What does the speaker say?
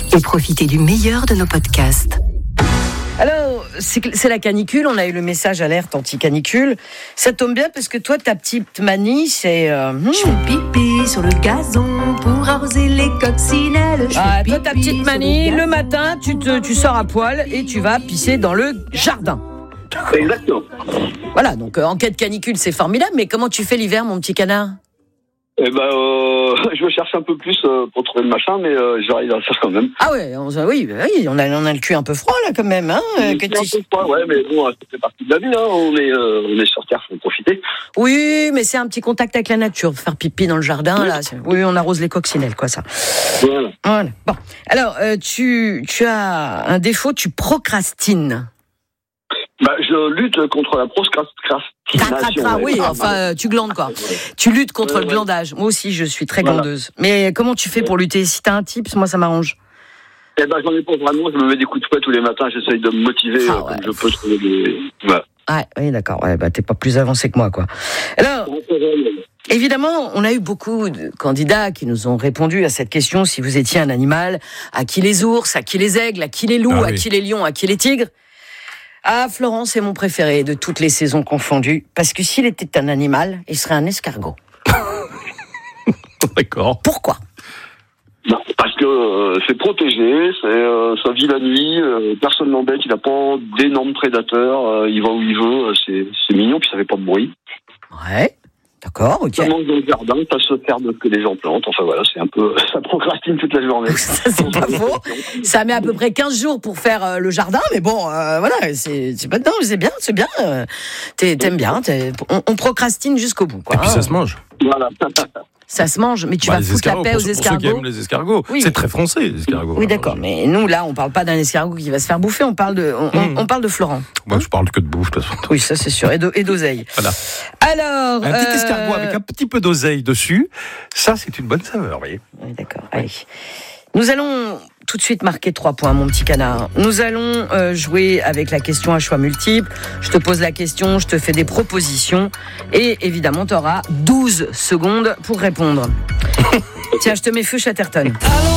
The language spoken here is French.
et profitez du meilleur de nos podcasts. Alors, c'est la canicule, on a eu le message alerte anti-canicule. Ça tombe bien parce que toi, ta petite manie, c'est... Je fais pipi sur le gazon pour arroser les coccinelles. Toi, ta petite manie, le matin, tu sors à poil et tu vas pisser dans le jardin. Exactement. Voilà, donc en cas de canicule, c'est formidable, mais comment tu fais l'hiver, mon petit canard ? Je me cherche un peu plus pour trouver le machin, mais j'arrive à faire quand même. Ah ouais, oui, on a le cul un peu froid là quand même, hein. Un peu froid, ouais, mais bon, ça fait partie de la vie, hein. On est sur Terre, faut en profiter. Oui, mais c'est un petit contact avec la nature, faire pipi dans le jardin, là. Oui, on arrose les coccinelles, quoi, ça. Voilà. Bon, alors, tu as un défaut, tu procrastines. Je lutte contre la procrastination. Oui, enfin, tu glandes, quoi. Tu luttes contre le glandage. Moi aussi, je suis très glandeuse. Mais comment tu fais pour lutter ? Si t'as un tips, moi, ça m'arrange. J'en ai pas vraiment. Je me mets des coups de fouet tous les matins. J'essaye de me motiver comme je peux trouver des... Voilà. Ah, oui, d'accord. Ouais, t'es pas plus avancé que moi, quoi. Alors, évidemment, on a eu beaucoup de candidats qui nous ont répondu à cette question. Si vous étiez un animal, à qui les ours, à qui les aigles, à qui les loups, à qui les lions, à qui les tigres ? Ah, Florent, c'est mon préféré de toutes les saisons confondues, parce que s'il était un animal, il serait un escargot. D'accord. Pourquoi ? Parce que c'est protégé, ça vit la nuit, personne l'embête, il n'a pas d'énormes prédateurs, il va où il veut, c'est mignon, puis ça fait pas de bruit. Ouais. D'accord, ok. Ça mange dans le jardin, ça se perd de ce que les gens plantent. Enfin voilà, c'est un peu, ça procrastine toute la journée. Ça, c'est pas faux. Ça met à peu près 15 jours pour faire le jardin, mais bon, voilà, c'est pas non, c'est bien. T'aimes bien. On procrastine jusqu'au bout, quoi. Et puis ça se mange. Voilà. Ça se mange, mais tu vas foutre la paix aux escargots. Pour ceux qui aiment les escargots, c'est très français, les escargots. Oui, d'accord, mais nous, là, on parle pas d'un escargot qui va se faire bouffer, on parle de Florent. Moi, je parle que de bouffe, de toute façon. Oui, ça c'est sûr, et d'oseille. Voilà. Alors... Un petit escargot avec un petit peu d'oseille dessus, ça, c'est une bonne saveur, vous voyez. Oui, d'accord, allez. Nous allons tout de suite marquer 3 points, mon petit canard. Nous allons jouer avec la question à choix multiples. Je te pose la question, je te fais des propositions. Et évidemment, tu auras 12 secondes pour répondre. Tiens, je te mets feu Chatterton.